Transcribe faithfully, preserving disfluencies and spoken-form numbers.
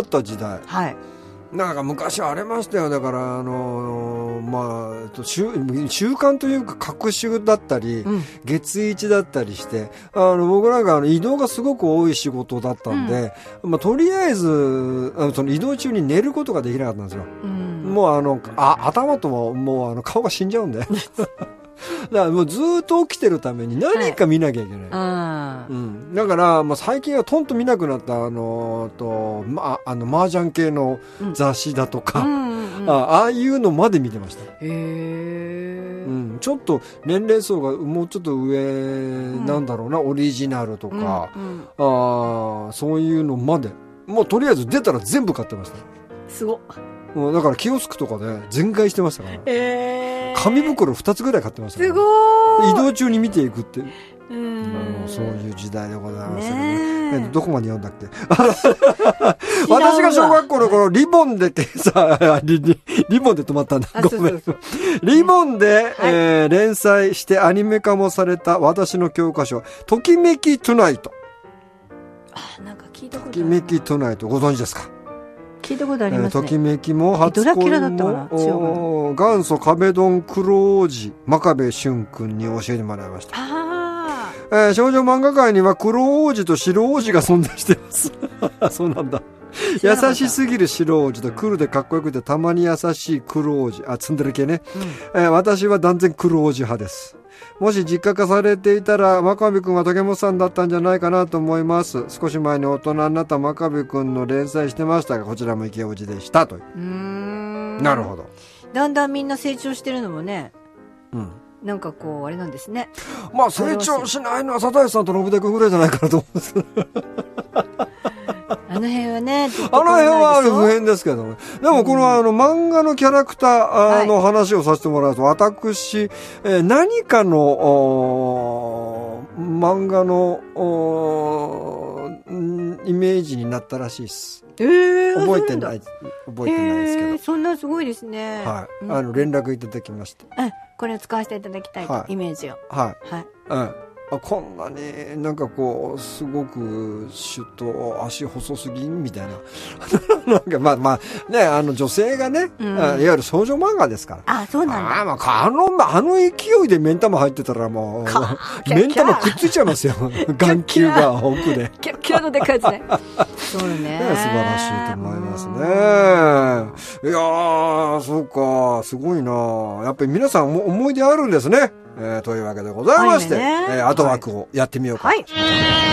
った時代。 はい。 なんか昔ありましたよ。だから、あのー、まあ、週、週間というか、隔週だったり、うん、月一だったりして、あの、僕なんかあの移動がすごく多い仕事だったんで、うん、まあ、とりあえず、あのその移動中に寝ることができなかったんですよ。うん、もうあの、あ、頭とも、もうあの、顔が死んじゃうんで。だからもうずっと起きてるために何か見なきゃいけない。はい、うん、だから、まあ、最近はとんと見なくなったあのと、まあ、あの麻雀系の雑誌だとか、うんうんうん、あ, ああいうのまで見てました。へー、うん、ちょっと年齢層がもうちょっと上、うん、なんだろうな、オリジナルとか、うんうん、あそういうのまでもうとりあえず出たら全部買ってました。 すごっ。 もうだからキオスクとかで全買いしてましたから、 えー、 紙袋ふたつぐらい買ってましたから、 すごい移動中に見ていくっていう、 うん、 もうそういう時代でございますけどね。ね、どこまで読んだっけ私が小学校の頃リボンでってさリ, リ, リボンで止まったんだ、ごめん。そうそうそうリボンで、はい、えー、連載してアニメ化もされた私の教科書ときめきトゥナイト。 あ、なんか聞いたことある。 ときめきトゥナイトご存知ですか？ 聞いたことありますね。 ときめきも初恋も元祖壁ドン黒王子真壁俊君に教えてもらいました。あ、えー、少女漫画界には黒王子と白王子が存在していますそうなんだ。優しすぎる白王子とクールでかっこよくてたまに優しい黒王子、あ、ツンデレ系ね、うん、えー、私は断然黒王子派です。もし実家化されていたら真壁君は竹本さんだったんじゃないかなと思います。少し前に大人になった真壁君の連載してましたが、こちらも池王子でしたという。うーん、なるほど。 だんだんみんな成長してるのもね、うん、なんかこうあれなんですね。 まあ成長しないのは佐藤さんと信出君ぐらいじゃないかなと思うんですあの辺はね、 あの辺は不変ですけどね。でもこの、あの漫画のキャラクターの話をさせてもらうと、はい、私、えー、何かの漫画のイメージになったらしいです。えー、覚えてない覚えてないですけど、えー、 そんなすごいですね。 はい、うん、あの連絡いただきました。 うん、これを使わせていただきたいと、はい、イメージを。 はい。はい。うん。あ、こんなになんかこうすごくシュッと足細すぎんみたいななんかまあまあね、あの女性がね、うん、いわゆる少女漫画ですから。 あ、そうなんだ。 あ、まあ、あのあの勢いで目ん玉入ってたらもう目ん玉くっついちゃいますよ眼球が奥でキャッキャのでかいですねそうね、 ね、素晴らしいと思いますね。いやー、そうか、すごいな。やっぱり皆さん思い出あるんですね。えー、というわけでございまして、ね、えー、後枠をやってみようか、はい。